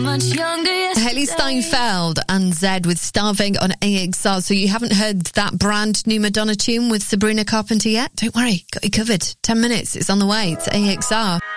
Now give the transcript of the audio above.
Haley Steinfeld and Zed with Starving on AXR. So you haven't heard that brand new Madonna tune with Sabrina Carpenter yet? Don't worry, got you covered. 10 minutes, it's on the way. It's AXR.